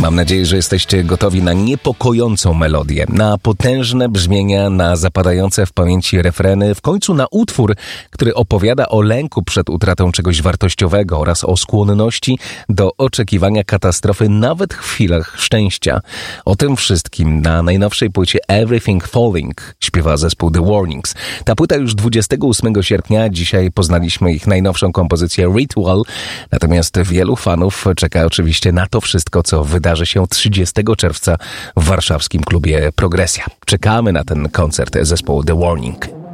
Mam nadzieję, że jesteście gotowi na niepokojącą melodię, na potężne brzmienia, na zapadające w pamięci refreny, w końcu na utwór, który opowiada o lęku przed utratą czegoś wartościowego oraz o skłonności do oczekiwania katastrofy nawet w chwilach szczęścia. O tym wszystkim na najnowszej płycie Everything Falling śpiewa zespół The Warnings. Ta płyta już 28 sierpnia, dzisiaj poznaliśmy ich najnowszą kompozycję Ritual, natomiast wielu fanów czeka oczywiście na to wszystko, co wydarzy się 30 czerwca w warszawskim klubie Progresja. Czekamy na ten koncert zespołu The Warning.